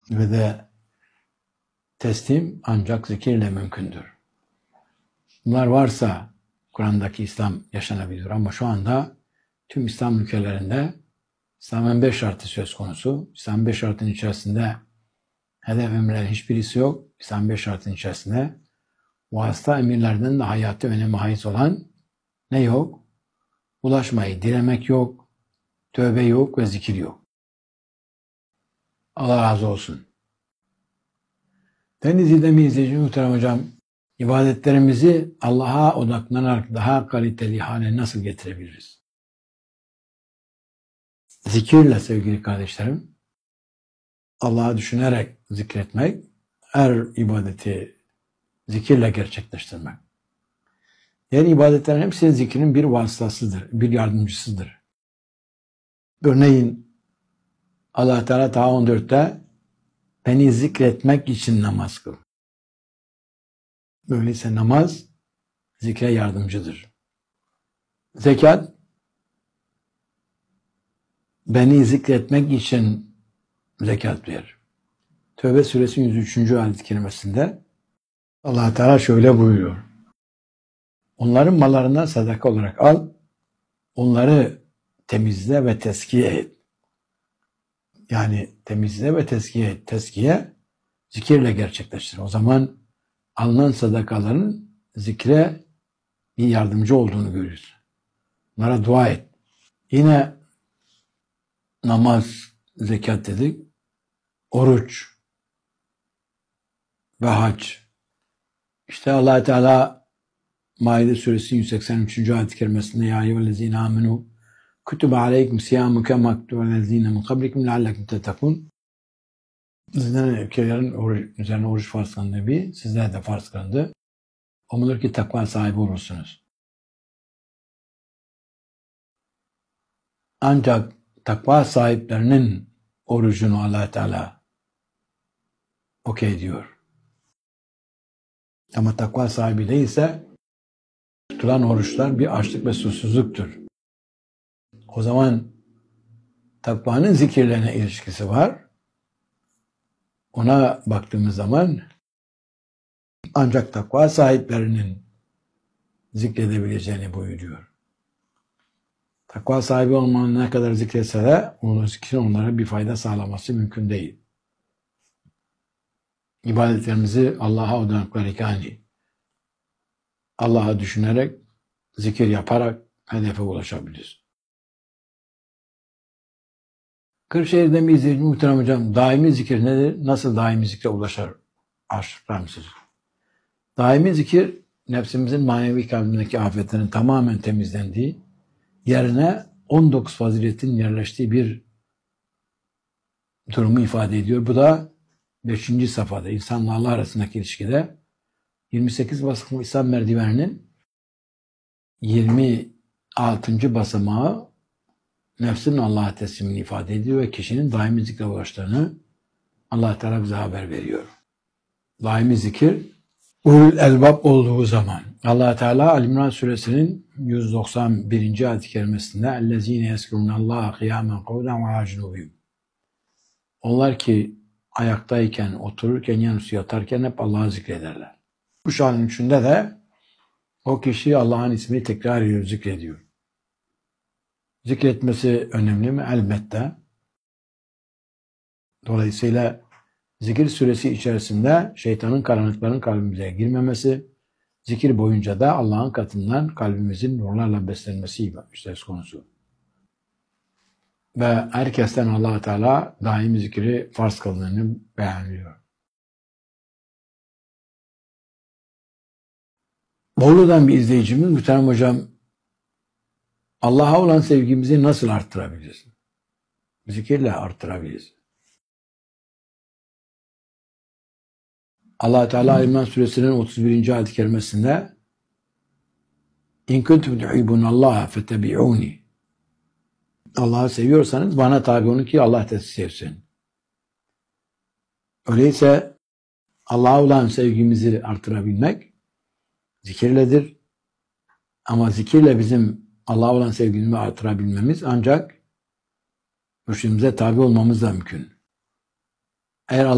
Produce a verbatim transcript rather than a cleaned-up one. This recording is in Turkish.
ve de teslim ancak zikirle mümkündür. Bunlar varsa Kur'an'daki İslam yaşanabilir ama şu anda tüm İslam ülkelerinde İslam'ın beş şartı söz konusu. İslam'ın beş şartının içerisinde hedef emirlerin hiçbirisi yok. İslam'ın beş şartının içerisinde vasıta emirlerden de hayati öneme haiz olan ne yok? Ulaşmayı dilemek yok, tövbe yok ve zikir yok. Allah razı olsun. Ben izlediğim izleyici muhterem hocam, ibadetlerimizi Allah'a odaklanarak daha kaliteli hale nasıl getirebiliriz? Zikirle sevgili kardeşlerim, Allah'ı düşünerek zikretmek, her ibadeti zikirle gerçekleştirmek. Diğer ibadetlerin hepsi zikrin bir vasıtasıdır, bir yardımcısıdır. Örneğin Allah Teala ta on dörtte beni zikretmek için namaz kıl. Öyleyse namaz zikre yardımcıdır. Zekat beni zikretmek için zekat ver. Tövbe suresinin yüz üçüncü ayet-i kerimesinde Allah Teala şöyle buyuruyor. Onların mallarından sadaka olarak al, onları temizle ve tezkiye et. Yani temizle ve tezkiye et. Tezkiye zikirle gerçekleştir. O zaman alınan sadakaların zikre bir yardımcı olduğunu görürüz. Bunlara dua et. Yine namaz, zekat dedik. Oruç ve hac. İşte Allah Teala Maide suresi yüz seksen üçüncü ayet-i kerimesinde ya eyyühellezine amenu kutibe aleykum siyamu kema kutibe alellezine min kablikum leallekum tettekun. Sizden ülkelerin üzerine oruç farz kılındığı gibi sizlere de farz kılındı. Umulur ki takva sahibi olursunuz. Ancak takva sahiplerinin orucunu Allah Teala okey diyor. Ama takva sahibi değilse tutulan oruçlar bir açlık ve susuzluktur. O zaman takvanın zikirlerine ilişkisi var. Ona baktığımız zaman ancak takva sahiplerinin zikredebileceğini buyuruyor. Takva sahibi olmanın ne kadar zikretse de onun zikrin onlara bir fayda sağlaması mümkün değil. İbadetlerimizi Allah'a odaklayarak yani Allah'a düşünerek, zikir yaparak hedefe ulaşabiliriz. Kırşehir'de mi izleyici muhterem hocam, daimi zikir nedir? Nasıl daimi zikre ulaşır? Açıklar mısınız? Daimi zikir, nefsimizin manevi kalbindeki afetlerin tamamen temizlendiği, yerine on dokuz faziletin yerleştiği bir durumu ifade ediyor. Bu da beşinci safhada, insanla Allah arasındaki ilişkide yirmi sekiz basamaklı İslam merdiveninin yirmi altıncı basamağı nefsin Allah'a teslimini ifade ediyor ve kişinin daimi zikre ulaştığını Allah Teala bize haber veriyor. Daimi zikir ulul elbab olduğu zaman Allah Teala Ali-İmran suresinin yüz doksan birinci ayet-i kerimesinde ellezine yezkurunallaha kıyamen kavden ve ala cunubihim. Onlar ki ayaktayken, otururken, yanüstü yatarken hep Allah'ı zikrederler. Bu şanın içinde de o kişi Allah'ın ismini tekrar ediyor, zikrediyor. Zikretmesi önemli mi? Elbette. Dolayısıyla zikir süresi içerisinde şeytanın karanlıkların kalbimize girmemesi, zikir boyunca da Allah'ın katından kalbimizin nurlarla beslenmesi söz konusu. Ve herkesten Allah Teala daimi zikri farz kıldığını beyanlıyor. Bolu'dan bir izleyicimiz, muhterem hocam, Allah'a olan sevgimizi nasıl arttırabiliriz? Zikirle arttırabiliriz. Allah Teala İmran suresinin otuz birinci ayet-i kerimesinde İn kuntum tuhibbunallaha fettebi'uni. Allah'ı seviyorsanız bana tabi olun ki Allah da sizi sevsin. Öyleyse Allah'a olan sevgimizi artırabilmek zikirledir. Ama zikirle bizim Allah'a olan sevgimizi artırabilmemiz ancak mürşidimize tabi olmamızla mümkün. Eğer